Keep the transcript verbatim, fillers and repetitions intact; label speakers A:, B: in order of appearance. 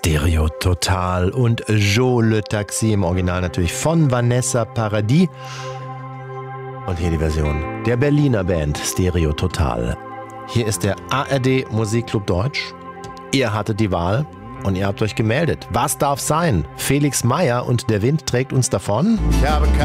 A: Stereo Total und Jo Le Taxi im Original natürlich von Vanessa Paradis. Und hier die Version der Berliner Band Stereo Total. Hier ist der A R D Musikclub Deutsch. Ihr hattet die Wahl und ihr habt euch gemeldet. Was darf sein? Felix Meyer und der Wind trägt uns davon.
B: Ich habe